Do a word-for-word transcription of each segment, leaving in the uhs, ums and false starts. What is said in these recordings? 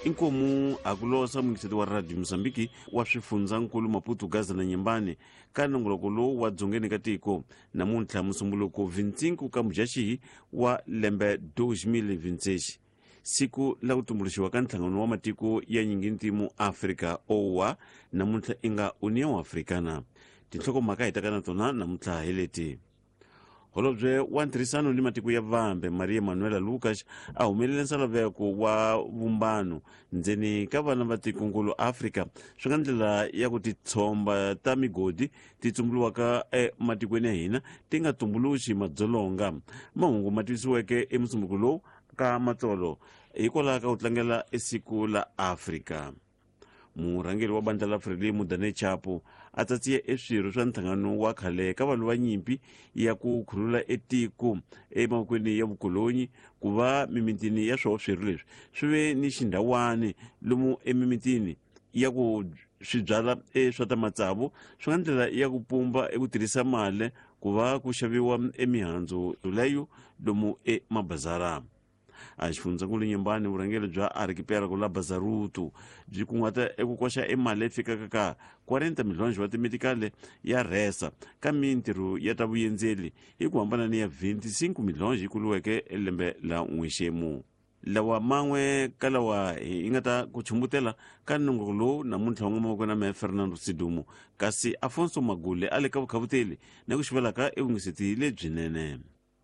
inkomu akulosa mukiseti wa radio Mozambique wa swifunzankulu Maputo Gaza na Nyembane ka nongolokolo wa dzongeni ka tiko namuntlha musumbuluko vhinticinco ka Mudyaxihi wa lembe dois mil e vinte e seis, siku la kutumbuluxiwa ka nhlangano wa matiko ya nyingintimu Africa O A namuntlha inga União Africana. Tinhlokomhaka hi taka na tona namuntlha hi leti. Holobye wa ntirhisano ni matiko ya Vambe Maria Manuela Lucas a humelele nsalaveko wa vumbano ndzeni ka vana va tikonkulu Africa swi nga ndlela ya ku titshomba ta migodi ti tumbuluwaka ematikweni ya hina ti nga tumbuluxi madzolonga. Mahungu ma tivisiweke emusumbuku lowu ka matsolo hikwalaho ka ku tlangela esiku la Africa. Murhangeri wa bandla la Frelimo Dane Chapo a tsatsiye eswirho swa nhlangano wa khale ka vanhu va nyimpi ya ku khulula etiko emavokweni ya vukolonyi ku va mimitini ya swoho swirho leswi swi ve ni xindhawana lomu emimitini ya ku swi byala swa ta matsavu swi nga ndlela ya ku pumba eku tirhisa mali ku va ku xaviwa emihandzu leyo lomu emabazara. A xifundzakulu Nyembane vurhangeri bya arikipelago la Bazarutu byi kunguhata eku koxa emali leyi fikaka ka quarenta milhões wa timetikale ya resa ka mintirho ya ta vuyendzeli hi ku hambana ni ya vhinticinco milhões yi kuliweke lembe la n'wexemu. Lawa man'we ka lawa hi nga ta ku chumbutela ka nongo lowu namuntlha wa n'wamavoko na me Fernando Sidumo kasi Afonso Magule a le ka vukhavuteli na ku xivelaka evungiseti lebyinene.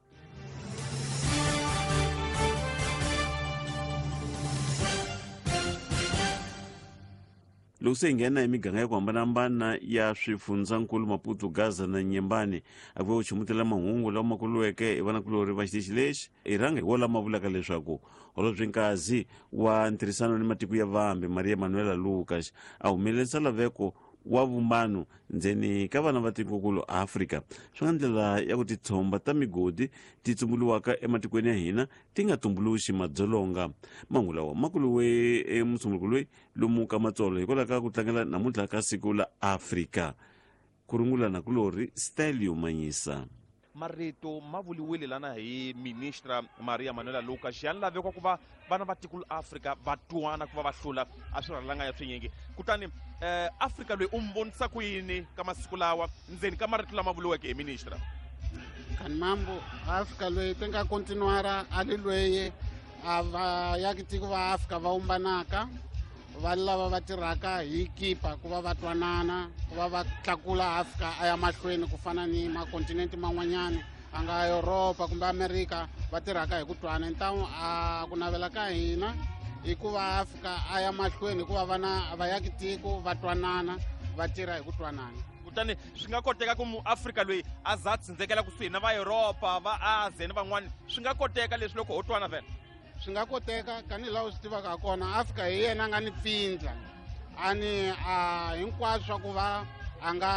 Loko se nghena hi miganga ya ku hambanahambana ya swifunzankulu Maputo Gaza na Nyembane a ku chumutela mahungu lawa ma kuliweke hi vanakulori va xitichi lexi hi ranga hi wo lama vulaka leswaku holobye nkazi wa ntirhisano ni matiko ya Vambe Maria Manuela Lucas a humelele nsalaveko wa vumbano ndzeni ka vana va tikonkulu Africa swi nga ndlela ya ku titshomba ta migodi ti tumbuluwaka ematikweni ya hina ti nga tumbuluxi madzolonga. Mahungu lawa ma kuliwe emusumbuku loyi lomu ka matsolo hikwalaho ka ku tlangela namuntlha ka siku la Africa. Ku rungula na kulori Stelio Manyisa. Marito ma vuliwile lana hi ministra Maria Manuela Lucas ya laveko ku va vana va tiko la Africa va twana ku va va hlula a swirhalanga ya swinyingi kutani eh, Africa loyi u mbonisa ku yini ka masiku lawa ndzeni ka marito lama vuliweke hi ministra. Kan mambo Africa loyi ti nga continuara ali loyi a vaakitiko va Africa va umbanaka va lava va tirhaka hi kipa ku va va twanana ku va va tlakula Africa a ya mahlweni ku fana ni makontinenti man'wanyana a nga Europa kumbe America va tirhaka hi ku twana. Ntamu a ku navela ka hina hi ku va Africa a ya mahlweni ku va vana vaakitiko va twanana va tirha hi ku twanana. Kutani swi nga koteka ku muAfrika loyi a za tsindzekela kusuhi na va Europa va Asia ni van'wana swi nga koteka leswi loko ho twana vena swi nga koteka kanilaha swi tivaka kona Africa hi yena a nga ni pfindla a ni a hinkwaswo swa ku va a nga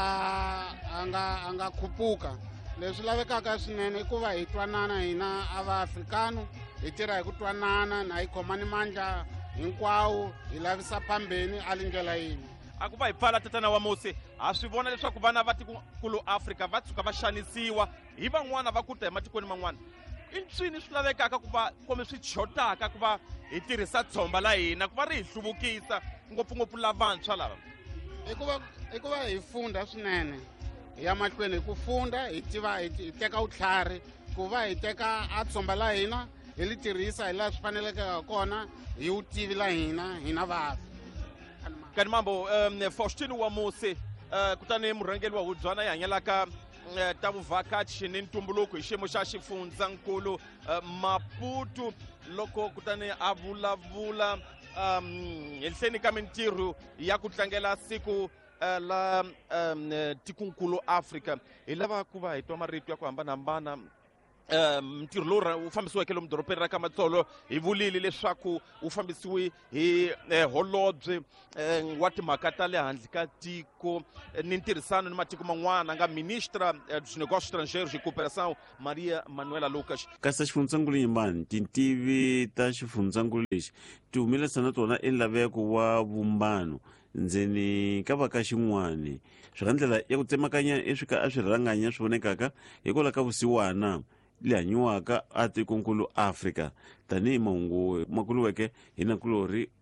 a nga a nga khupuka. Leswi lavekaka swinene i ku va hi twanana hina a vaafrikano hi tirha hi ku twanana na hi khomani mandla hinkwawo hi lavisa phambeni a lindlela yini. A ku va hi pfala tatana wa Mose ha swi vona leswaku vana va tikonkulu Africa va tshuka va xanisiwa hi van'wana va kuta hi matikweni man'wana. I ncini swi lavekaka ku va kome swi chotaka ku va hi tirhisa tshomba la hina ku va ri hi hluvukisa ngopfungopfu lavantshwa lava. I ku va i ku va hi funda swinene hi ya mahlweni hi ku funda hi tiva hi teka vutlhari ku va hi teka a tshomba la hina hi li tirhisa hi laha swi faneleke kona hi wu tivi la hina hina vafi. Kani mambo um, Faustin wa Mose uh, kutani murhangeri wa hubyana yi hanyelaka uh, ta vuvhakachi ni ntumbuluko hi xiyimo xa xifundzankulu uh, Maputo loko kutani a vulavula um, henhleni ka mintirho ya ku tlangela siku uh, la um, tikonkulu Africa hi lava ku va hi twa marito ya ku hambanahambana. Um, ntirho lowu wu fambisiweke lomu doropeni ra ka Matsolo hi vulile leswaku wu fambisiwi hi eh, holobye eh, wa timhaka ta le handle ka tiko eh, ni ntirhisano ni matiko man'wana nga ministra eh, dos negócios estrangeiros e cooperação Maria Manuela Lucas. Kasi xifundzankulu Nyembane tintivi ta xifundzankulu lexi ti humelerisa na tona elaveko wa vumbano ndzeni ka va ka xin'wana swi nga ndlela ya ku tsemakanya eswika a swi rhanganya swi vonekaka hikwalaho ka vusiwana le hanyiwaka a tikonkulu Africa tanihi mahungu ma kuliweke hi nakulori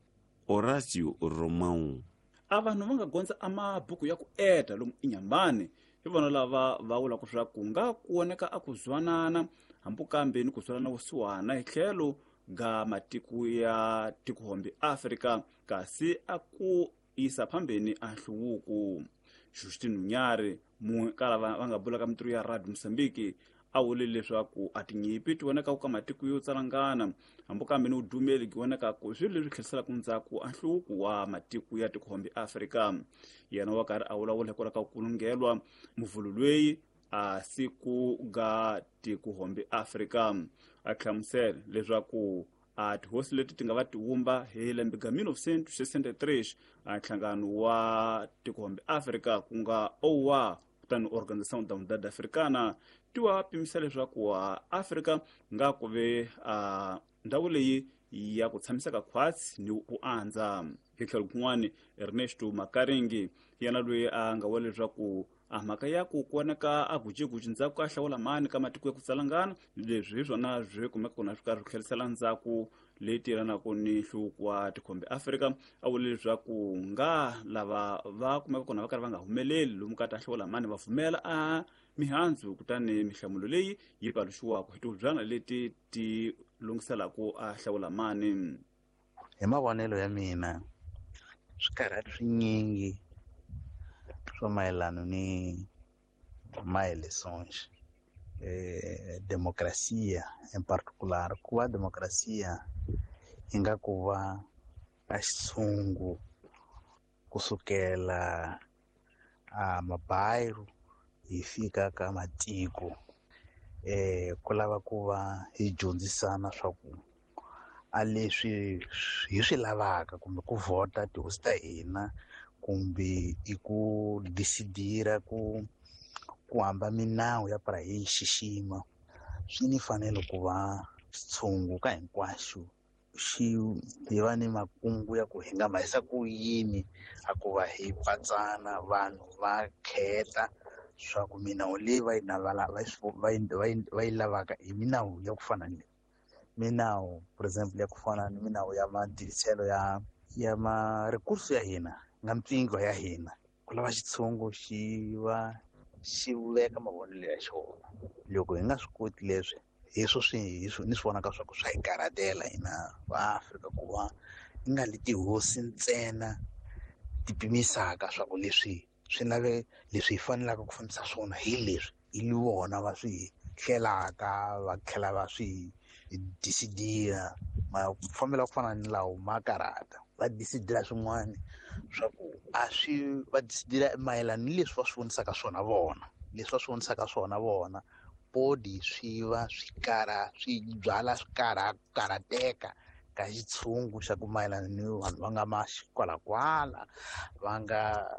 Horácio Romão. A vanhu va nga gondza a mabuku ya ku eta lomu inyambani hi vona lava va vulaka swa ku nga kuoneka a ku zwanana hambu kambeni ku zwanana vusiwana hi tlhelo ga matiko ya tikohombe Afrika kasi a ku yisa phambeni a nhluvuko. Justin Unyari mun'we ka lava va nga bulaka mintirho ya Radio Mozambique a vule leswaku a tinyimpi ti voneka ka matiko yo tsalangana hambu kambeni udumeli ki voneka ku swilo leswi tlheriselaka ndzhaku a nhluvuko wa matiko ya tikohombe Afrika. Yena wa karhi a vulavula hikwalaho ka ku lungelwa muvhululweyi a siku ga tikohombe Afrika. A hlamusela leswaku a tihosi leti ti nga va ti vumba hi lembe ga mille neuf cent sesenta-três a nhlangano wa tikohombe Afrika ku nga O A U kutani Organização da Unidade Africana ti wa pimisa leswaku a Afrika nga ku ve a ndhawu leyi ya ku tshamiseka khwatsi ni ku andza. Hi tlhelo kun'wana Ernesto Makaringi yena loyi a nga vula leswaku a mhaka ya ku kuoneka a gujeguji ndzhaku ka hlawula mani ka matiko ya ku tsalangana leswi hi swona byi kumeka kona swi karhi swi tlherisela ndzhaku leyi tiyelanaka ni nhluvuko wa tikohombe Afrika. A vule leswaku nga lava va kumeka kona va karhi va nga humeleli lomu ka ta hlawula mani va pfumela a mihandzu kutani mihlamulo leyi yi paluxiwaka hi tihubyana leti ti lunghiselaka a hlawula mani. Hi mavonelo ya mina swi karhati swinyingi swo mayelana ni maeleções eh, democracia em particular ku va democracia yi nga ku va a xitshungu kusukela a mabayiro hi fika ka matiko eh ku lava ku va hi dyondzisana swa ku a leswi hi swi lavaka kumbe ku vhota tihosi ta hina kumbe i ku disidira ku ku hamba minawu ya para hi xixima swi ni fanele ku va xitshungu ka hinkwaswo xi hi va ni makungu ya ku hi nga mahisa ku yini a ku va hi patsana vanhu va kheta swa ku minawu leyi va yi navala va yi lavaka hi minawu ya ku fana ni minawu for example ya ku fana ni minawu ya matirhiselo ya ya marekurso ya hina nga mpfingo ya hina ku lava xitshungu xi va xi veka mavonelo ya xona. Loko hi nga swi koti leswi hi swo swi ni swi vonaka swa ku swa hi karhatela hina va Afrika ku va hi nga li tihosi ntsena ti pimisaka swa ku leswi swi lave leswi hi fanelaka ku fambisa swona hi leswi hi vona va swi hlelaka va tlhela va swi disidira ma fambela ku fana ni lawo ma karhata va disidira swin'wana swa ku a swi va disidira mayelana ni leswi va swi vonisaka swona vona leswi va swi vonisaka swona vona bodi swi va swi karha swi byala swi karha karhateka ka xitshungu xa ku mayelana ni vanhu va nga ma xikwalakwala va nga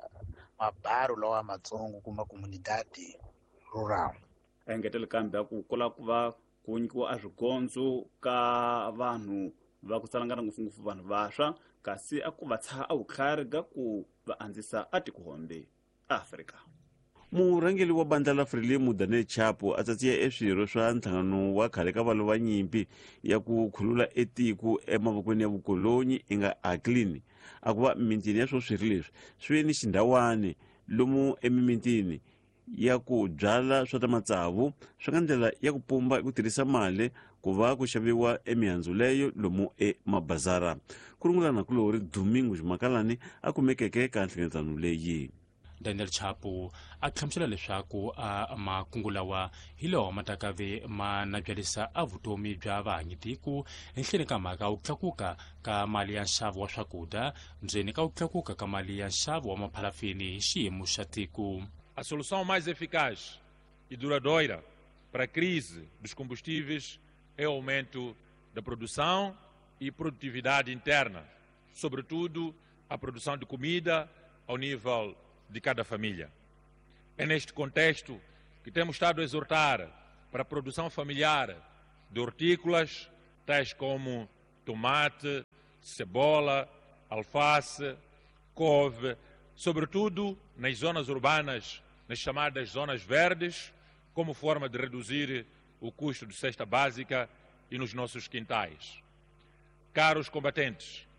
mabaro lawa matsongo kuma comunidade rural. A engetele kambe ku kula ku va ku nyikiwa a swigondzo ka vanhu va ku tsalangana ngopfungopfu vanhu vaswa kasi a ku va tsha a vutlhari ga ku va andzisa a tikohombe Afrika. Murhangeli wa bandla la Frelimo Daniel Chapo a tsatsiya eswirho swa nhlangano wa khale ka valo va nyimpi ya ku khulula etiko emavokweni ya vukolonyi i nga Aclin a ku va mimintini ya swo swirho leswi swi ni xindhawana lomu emimitini ya ku byala swa ta matsavu swi nga ndlela ya ku pumba ku tirhisa mali ku va ku xaviwa emihandzu leyo lomu emabazara. Ku rungulana kulori Domingo Makalani a kumekeke ka nhlengeletano leyi. Daniel Chapo a hlamusela leswaku a makungu lawa hi lawa ma taka ve ma nabyarisa a vutomi bya vahanyitiko henhleni ka mhaka wu tlakuka ka mali ya nxavo wa swakudya ndzeni ka wu tlakuka ka mali ya nxavo wa maphalafini hi xiyimo xa tiko. A solução mais eficaz e duradoura para a crise dos combustíveis é o aumento da produção e produtividade interna, sobretudo a produção de comida ao nível de cada família. É neste contexto que temos estado a exortar para a produção familiar de hortícolas, tais como tomate, cebola, alface, couve, sobretudo nas zonas urbanas, nas chamadas zonas verdes, como forma de reduzir o custo de cesta básica e nos nossos quintais. Caros combatentes,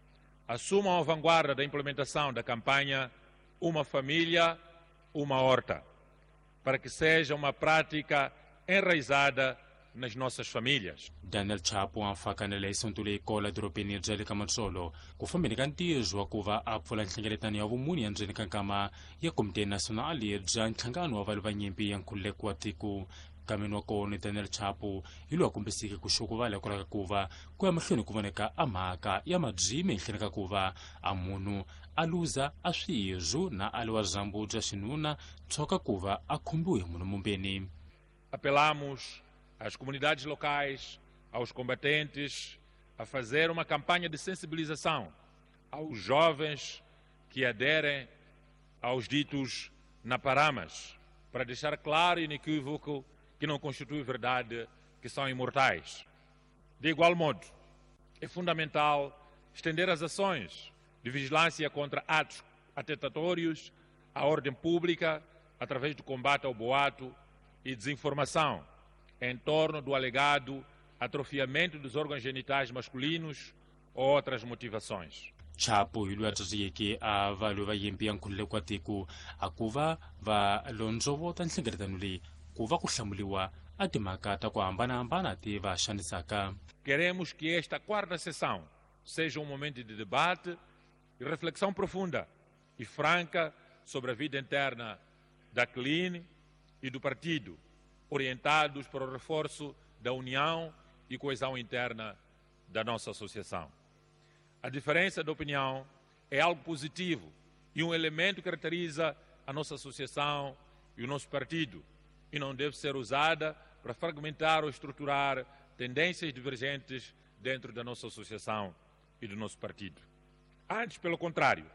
assumam a vanguarda da implementação da campanha Uma Família, Uma Horta, para que seja uma prática enraizada nas nossas famílias. Daniel Chapo anfakanela isontule ikola dorobeni eryali ka matsolo ku fambeni ka ntizo wa ku va a pfula nhlengeletano ya vumuni endzeni ka nkama ya komite nasionali bya nhlangano wa vanhu vanyimpi ya nkhululeko wa tiko. Kameni wa kona Daniel Chapo hi loyi a kombisike ku xukuvala hikwalaho ka ku va ku ya mahlweni ku voneka a mhaka ya mabyimi ehenhleni ka ku va a munhu a luza a swiyizu na ali wa zambu bya xinuna tshoka ku va a khumbiwe hi munhu mumbeni. Apelamos às comunidades locais, aos combatentes, a fazer uma campanha de sensibilização aos jovens que aderem aos ditos Naparamas, para deixar claro e inequívoco que não constitui verdade que são imortais. De igual modo, é fundamental estender as ações de vigilância contra atos atentatórios à ordem pública através do combate ao boato e desinformação em torno do alegado atrofiamento dos órgãos genitais masculinos ou outras motivações. Chapo hi loyi a tsakiseke a vanhu vayimpi ya nkhululeko wa tiko a ku va va londzovota nhlengeletano leyi ku va ku hlamuliwa a timhaka ta ku hambanahambana ti va xanisaka. Queremos que esta quarta sessão seja um momento de debate e reflexão profunda e franca sobre a vida interna da C L I N e do partido, orientados para o reforço da união e coesão interna da nossa associação. A diferença de opinião é algo positivo e um elemento que caracteriza a nossa associação e o nosso partido, e não deve ser usada para fragmentar ou estruturar tendências divergentes dentro da nossa associação e do nosso partido. Antes, pelo contrário,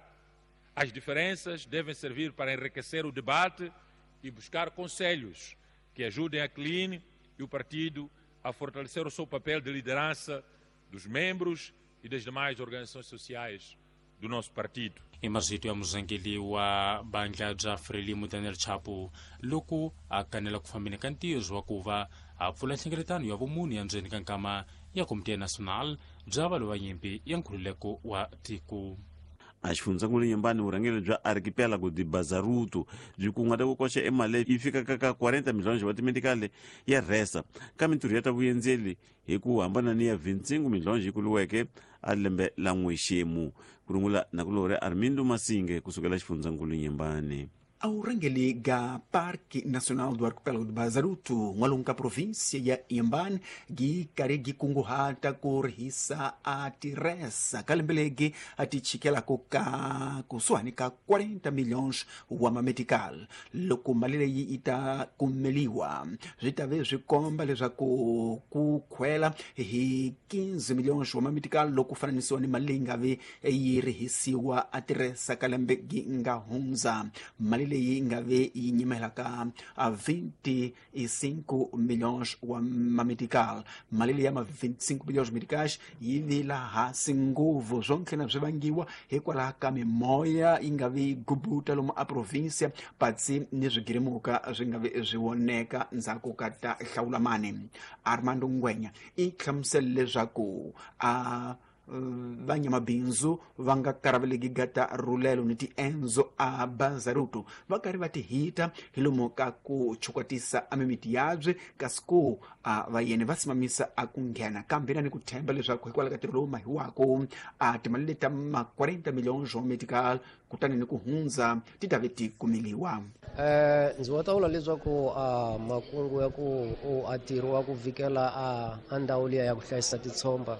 as diferenças devem servir para enriquecer o debate e buscar conselhos que ajudem a C L I N e o partido a fortalecer o seu papel de liderança dos membros e das demais organizações sociais do nosso partido. I mazito ya muzangeli wa bandla bya Frelimo Daniel Chapo loko a kanela ku fambeni ka ntizo wa ku va a pfula nhlengeletano ya vumuni endzeni ka nkama ya komite nasional bya vanhu vanyimpi ya nkhululeko wa tiko. A xifundzakulu nyembani vurhangeri bya archipelago de Bazaruto byi kunguhata ku koxa emali yi fikaka ka quarenta milhões wa timedikali ya resa ka mintirho ya ta vuyendzeli hi ku hambana ni ya vintsingu milhões yi kuliweke a lembe la n'wexemu ku rungula na ku lore Armindo Masinge kusukela xifundzakulu nyembani. Aurangeli ga Parque Nacional do Arquipélago de Bazaruto, ng'walunga província ya Inhambane, gi kari gi kunguhata kurihisa atiresa kalembelegi atichikela kuka kusuani ka quarenta milhões wa mametikal. Loko malile yi ita kumeliwa. Zitave zikomba leza kukwela hi quinze milhões wa mametikal loko fananisiwa ni malinga vi yirihisiwa atiresa kalembegi nga hunza. Malile leyi nga ve yi nyimelaka a vinte e cinco milhões wa mametikal. Malile ya ma vinte e cinco milhões meticais yi vila hasi nguvu zonke na bzivangiwa hikwalaho ka mimoya yi nga ve gubuta lomu a província patsi ni bzigirimuka bzi nga ve bziwoneka ndzhaku ka ta hlawulamani. Armando Ngwenya i hlamusele leswaku a vanyamabindzu va nga karaveleki gata rulelo ni tiendzo a Bazaruto va kari va tihita hi lomu ka ku chukwatisa a mimiti yabye kasi ku a vayeni va simamisa a ku nghena kambe ni ku themba leswaku hikwalaho ka tirho lowu mahiwako a timali leta ma quarenta milhões wa medical kutani ni ku hundza ti ta ve ti kumeliwa. Eh, ndzi wa ta vula leswaku a makungu ya ku a tirho wa ku vhikela a a ndhawu liya ya ku hlayisa titshomba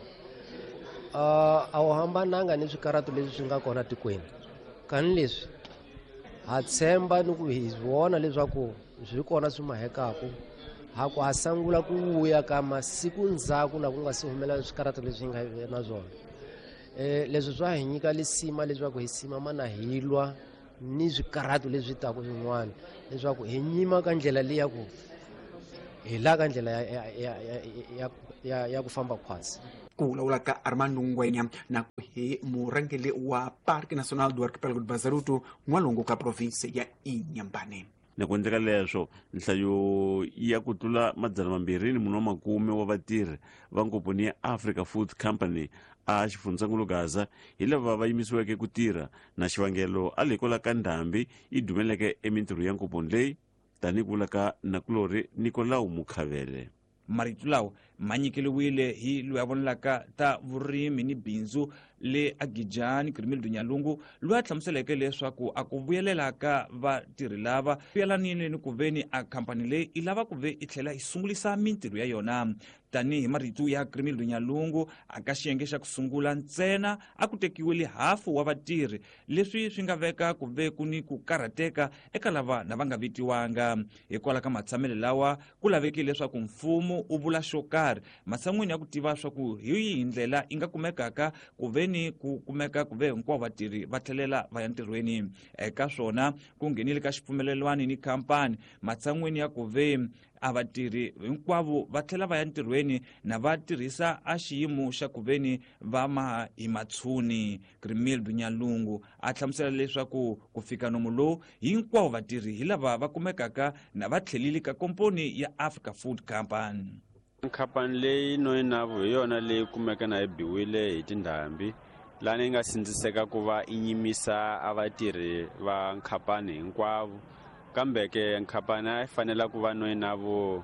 Uh, a wu hambananga ni swikaratu leswi swi nga kona tikweni kani leswi ha tshemba ni ku hi vona leswaku swi kona swi mahekaku ha ku ha sangula ku vuya ka masiku ndzhaku na ku nga si humelela swikaratu leswi hi nga na swona. Eh, leswi swa hi nyika lisima leswaku hi simama na hilwa ni swikaratu leswi taku swin'wana leswaku hi nyima ka ndlela leyi ya ku hi la ka ndlela ya, ya, ya, ya, ya, ya ku famba khwasi. Kulawula ka Armando Ngwenya na hi murhangeli wa Parque Nacional do Arquipélago de Bazaruto n'walungu ka província ya Inhambane. Na ku endleka leswo nhlayo ya ku tlula madzana mambirhi ni mune wa makume wa vatirhi va nkomponi ya Africa Food Company a xifundzakulu Gaza hi lava va yimisiweke ku tirha na xivangelo a lekola ka ndhambi yi dumeleke emintirho ya nkomponi leyi, tanihi ku vula ka Nakulori Nicolau Mukhavele. marito lawa ma nyikeliwile hi loyi a vonelaka ta vurimi ni bindzu le Agijani Grimildo Nyalungu, loyi a hlamuseleke leswaku a ku vuyelela ka vatirhi lava vuyelanile ni ku veni a khampani leyi i lava ku ve i tlhela i sungulisa mintirho ya yona. Tanihi marito ya Grimildo Nyalungu, aka xiyenge xa ku sungula ntsena a ku tekiwile hafu wa vatirhi, leswi swi nga veka ku ve ku ni ku karhateka eka lava na va nga vitiwanga. Hikwalaho ka matshamelo lawa ku lavekile leswaku mfumo u vula xo karhi matshan'wini ya ku tiva swa ku hi yihi ndlela i nga kumekaka ku veni ku kumeka ku ve hinkwavo vatirhi va tlhelela va ya ntirhweni. Eka swona ku nghenile ka xipfumelelwani ni khampani matshan'wini ya ku ve a vatirhi hinkwavo va tlhela va ya ntirhweni na va tirhisa a xiyimo xa ku veni va ma hi matshuni. Grimildo Nyalungu a hlamusela leswaku ku fika nomu lowu hinkwavo vatirhi hi lava va kumekaka na va tlhelile ka komponi ya Africa Food Company. Khampani leyi Noinavo hi yona leyi kumeka na yi biwile hi tindhambi, lani yi nga sindziseka ku va i nyimisa a vatirhi va khampani hinkwavo. Kambe ke khampani a yi fanela ku va Noinavo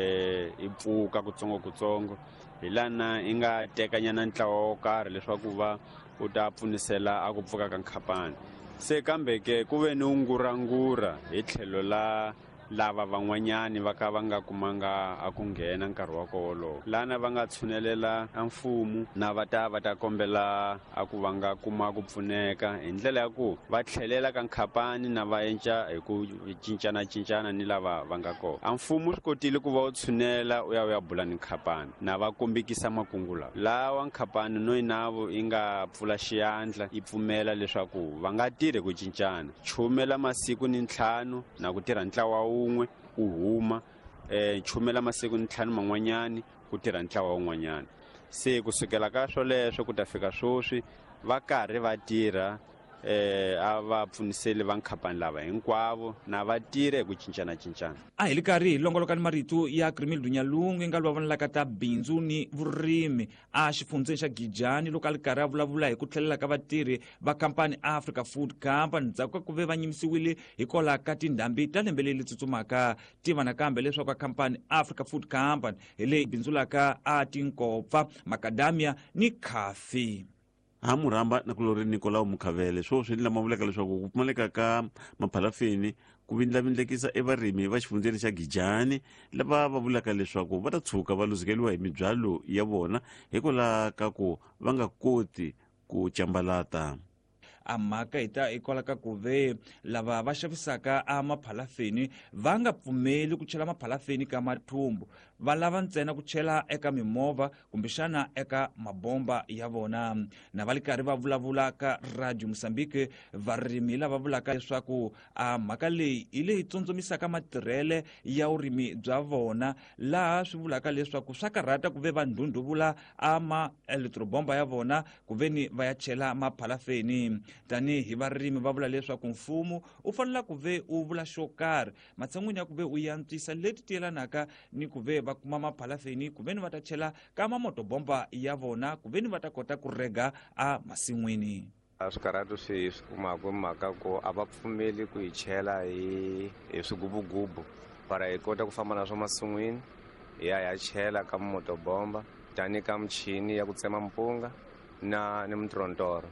eh i pfuka kutsongo kutsongo hi lana i nga tekanyana ntlawa wo karhi leswaku va u ta pfunisela a ku pfuka ka khampani. Se kambe ke ku ve ni ungurangura hi tlhelo la lava van'wanyani va ka va nga kumanga a ku nghena nkarhi wa kolowo, lana va nga tshunelela a mfumo na va ta va ta kombela a ku va nga kuma ku pfuneka hi ndlela ya ku va tlhelela ka khampani na va enca hi ku cincana-cincana ni lava va nga kona. A mfumo swi kotile ku va u tshunela u ya u ya bula ni khampani na va kombekisa makungu lawa. Lawa khampani Noinavo yi nga pfula xiyandla yi pfumela leswaku va nga tirhi ku cincana, chumela masiku ni ntlhanu na ku tirha ntlawa wu un'we u huma eh chumela masiku ntlhanu man'wanyani ku tirha ntlawa un'wanyani. Se kusukela ka swoleswo ku ta fika swoswi va karhi va tirha eh a va pfuniseli va khampani lava hinkwavo na va tirhe ku cincana-cincana. A hi ri karhi hi longoloka ni marito ya Grimildo Nyalungu, yi nga lava vonelaka ta bindzu ni vurimi a xifundzeni xa Gijani, loko a ri karhi a vulavula hi ku tlhelela ka vatirhi va khampani Africa Food Company ndzhaku ka ku ve va nyimisiwile hikwalaho ka tindhambi ta lembe leyi tsutsumaka. Tiva nakambe leswaku khampani Africa Food Company hi leyi bindzulaka a tinkopfa, makadamia ni khafi. Ha Muramba Nakulori Nicolau Mukhavele swo swi lama vuleka leswaku ku pfumaleka ka maphalafeni ku vindlavindlekisa e varimi va xifundzeni xa Gijani lava va vulaka leswaku va ta tshuka va luzekeliwa hi mibyalo ya vona hikwalaho ka ku va nga koti ku cambalata. A mhaka hi ta hikwalaho ka ku ve lava va xavisaka a maphalafeni va nga pfumeli ku chela maphalafeni ka mathumbu, va lava ntsena ku chela eka mimovha kumbexana eka mabomba ya vona. Na va ri karhi va vulavula ka Radio Mozambique, varimi lava vulaka leswaku a mhaka leyi hi leyi tsondzomisaka matirhele ya vurimi bya vona, laha swi vulaka leswaku swa karhata ku ve va ndhundhuvula a ma-electrobomba ya vona ku veni va ya chela maphalafeni. Tanihi varimi va vula leswaku mfumo u fanele ku ve u vula xo karhi matshan'wini ya ku ve u yantswisa leti tiyelanaka ni ku ve va kuma maphalafeni ku veni va ta chela ka mamotobomba ya vona ku veni va ta kota ku rega a masin'wini. A swikarhati swi swi kumaka mhaka ku a va pfumeli ku hi chela hi hi swigubugubu para hi kota ku famba na swo masin'wini hi ya ya chela ka mamotobomba tani ka michini ya ku tsema mpunga na ni mintorontoro.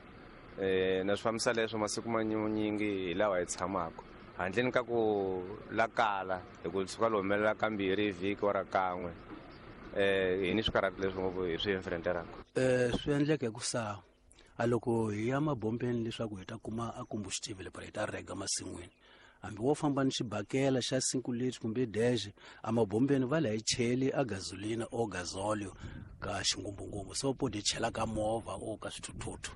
Eh na swifambisa leswo masiku manyingi hi lawa hi tshamaka handleni ka ku lakala hi ku suka lo humelela kambirhi vhiki wa ra kan'we eh hi ni swikarhati leswi ngopfu hi swi enfrenteraka. Eh swi endleka ku sa a loko hi ya mabombeni leswaku hi ta kuma a combustive le para hi ta rega masin'wini, hambi wo famba ni xibakela xa cinco litri kumbe deje a mabombeni va la hi cheli a gasolina o gasolio ka xingumbungumbu so podi chela ka movha o ka swithuthuthu.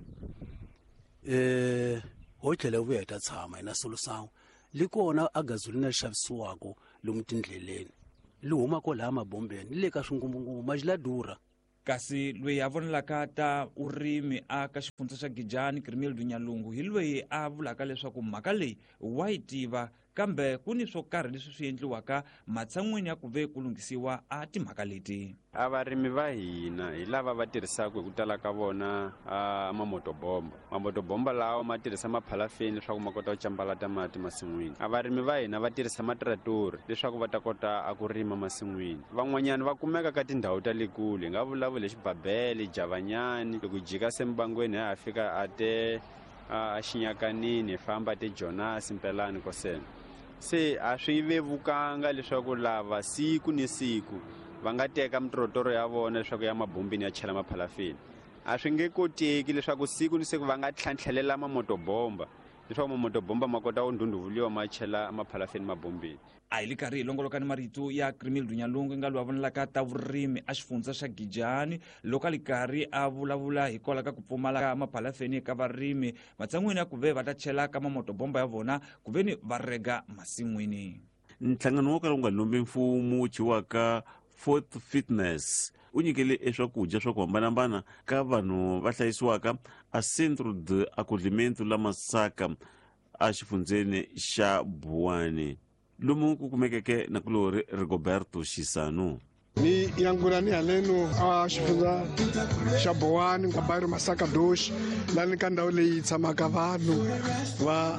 Eh ho tlhela vuya hi ta tshama hi na solusawu li kona a gasolina ri xavisiwako lomu tindleleni li humako laha mabombeni le ka swingumbungumu maji la durha. Kasi loyi a vonelaka ta urimi a ka xifundza xa Gijani Grimildo Nyalungu hi loyi a vulaka leswaku mhaka leyi wa yi tiva kambe ku ni swo karhi leswi swi endliwaka matshan'wini ya ku ve ku lunghisiwa a timhaka leti. A varimi va hina hi lava va tirhisaka hi ku tala ka vona a mamotobomba mamotobomba lawa ma tirhisa maphalafeni leswaku ma kota ku cambalata mati masin'wini. A varimi va hina va tirhisa matiratori leswaku va ta kota a ku rima masin'wini. Van'wanyana va kumeka ka tindhawu ta le kule nga vulavula Xibabele, Javanyani, loko jika sembangweni ha fika a te a Xinyakanini famba te Jonas Mpelani Kosena. Se a swi vevukanga leswaku lava siku ni siku va nga teka mitirotoro ya vona leswaku ya mabombini ya chela maphalafeni. A swi nge koteki leswaku siku ni siku va nga tlhantlhelela mamotobomba leswaku mamotobomba ma kota ku ndhundhuvuliwa ma chela maphalafeni mabombini. A hi le karhi hi longolokani marito ya Grimildo Nyalungu nga loyi a vonelaka ta vurimi a xifundza xa Gijani loko a li karhi a vulavula hi kola ka ku pfumala ka maphalafeni eka varimi matsan'wini ya ku ve va ta chela ka mamotobomba ya vona ku ve ni va rega masin'wini. Nhlangano wo ka wu nga lombi mfumo wu chiwaka Fourth Fitness u nyikele eswakudya swa ku hambanahambana ka vanhu va hlayisiwaka a Centro de Acolhimento la Masaka a xifundzeni xa Buwane. Lomu ku kumekeke na kulori Rigoberto Xisanu. Ni yangurani haleno a xifundza xa Buwane ka Bairo Masaka dosh lani ka ndhawu leyi tshamaka vanhu va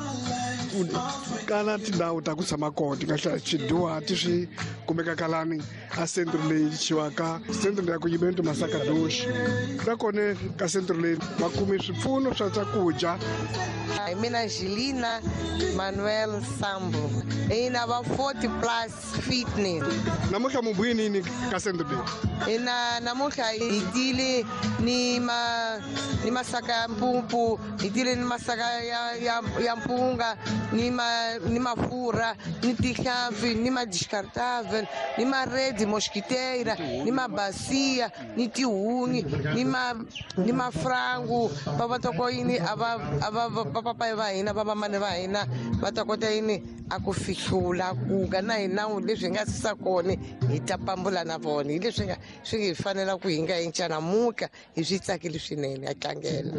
kala tindhawu ta ku tshama kona ka swidyuhati swi kumekaka lani a centro leyi chiwaka Centro de Acolhimento Masaka dosh. Nakone ka centro leyi va kume swipfuno swa swakudya. Mina Gilina Manuel Sambo ina va forty plus fitness. Namuhla mubuyi nini ka centro leyi? Ina namuhla hi tile ni ma ni masaka ya mpumpu, hi tile ni masaka ya ya, ya mpunga, ni ma ni mafurha, ni tihlampfi, ni ma descartável, ni ma rede mosquiteira, ni ma bacia, ni tihunyi, ni ma ni ma frango, va va ta ko yini ava ava papa va hina va mamani va hina va ta kota yini a ku fihlula ku ga na hina leswi nga sisa kona hi ta pambula na vona hi leswi nga swi hi fanela ku hinga hi ncana muka hi swi tsakile swinene a tlangela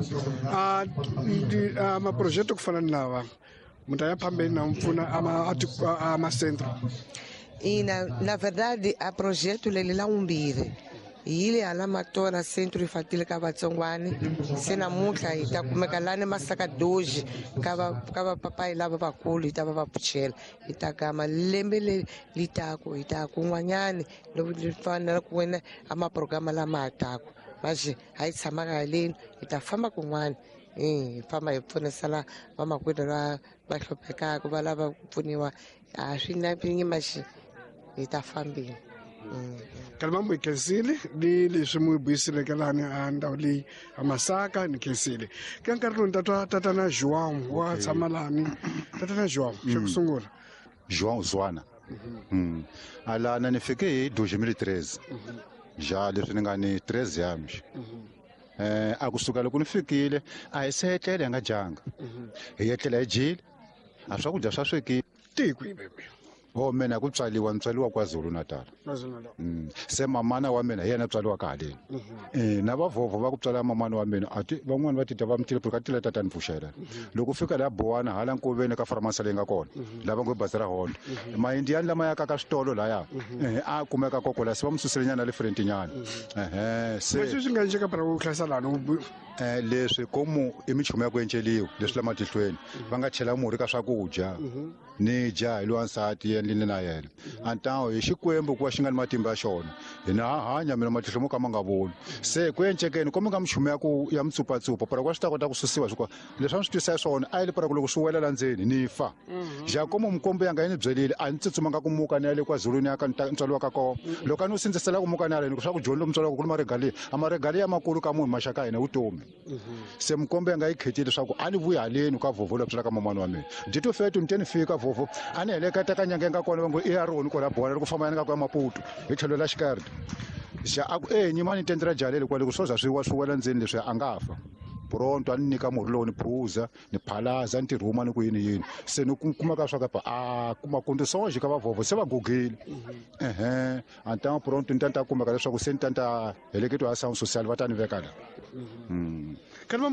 a maprojekto ku fana na lava muta ya phambeni na mpfuna a macentro. Ina na verdade a projeto lele la umbire hile hala matora centro ifatile ka vatsongwani se namuhla hi ta kumeka lani Masaka doji ka va ka va papai lava vakulu hi ta va va pfuchela hi ta kama lembe le litako hi ta kun'wanyani loko li fanela ku wena a maprograma lama hatako vaje hayi tshama haleni hi ta famba kun'wana hi famba hi pfunisela vamakwenu va va hlophekaka va lava ku pfuniwa a swi na pinyimaxi hi ta fambini. Kalmambo hi khensile ni leswi mu buyisileke lani a ndhawu leyi a Masaka ni khensile ka nkarhi lowu ni tatwa tatana João wa tshama lani. Tatana João xa ku sungula João Zwana alana ni fike hi dois mil e treze ja leswi ni nga ni treze anos eh a kusuka loko ni fikile a hi se etlela hi nga janga hi etlela hi jile a swakudya swa swekile tiko bebe. Oh mina ku tswaliwa ntswaliwa KwaZulu Natal. Mm. Se mamana wa mina yena tswaliwa ka haleni. Eh na vavovo va ku tswala mamana wa mina ati van'wana va tita va mtile pfuka tile tata ni pfuxela. Loko fika la Buwana hala nkoveni ka pharmacy leyi nga kona. Lava ngo bazira Honda. Ma Indian lama ya ka ka switolo la ya. Eh a kumeka kokola se va mususilenyana le front nyana. Eh se leswi swi nga njeka para ku hlayisa lana eh leswi komu imichumo ya ku enceliwa leswi lama tihlweni va nga chela murhi ka swakudya. Ni ja hi lwansati yendlini na yena antawo hi xikwembu ku va xi nga ni matimba ya xona hina hanya mina matihlo mo ka ma nga voni se ku encekeni komi nga michumu ya ku ya mitsupatsupa para ku va swi ta kota ku susiwa swi leswi a swi twisa swona a yi le para ku loko swi wela la ndzeni ni fa ja komo mukombe yanga yi ni byelile a ni tsutsumanga ku muka ni ya le KwaZulu-ni ya ka ntswaliwa ka kona loko a ni wu sindzisela ku muka ni haleni swa ku joni lo mutswaliwa ku ni maregali a maregali ya makulu ka munhu maxaka hina vutomi se mukombe yanga yi khetile leswaku a ni vuyi haleni ka vovo la byelaka mamani wa mina dito fetu ni te ni fika vovo a ni heleketa ka nyangeni ka kona va ngo i ya roni kona bola loko famba ni nga ku ya Maputo hi tlhelo la xikarhi xa a ku e nyima ni tendera jalele kwale ku soza swi wa swi wela ndzeni leswi a nga fa pronto a ni nyika murhi lowu ni phuza ni phalaza ni tirhuma ni ku yini yini se ni kuma ka swaka pa a kuma kundi soji ka va vovo se va gugile ehe antawo pronto ni tanta kumeka leswaku se ni tanta heleketwa ya sound social va ta ni veka la Kalma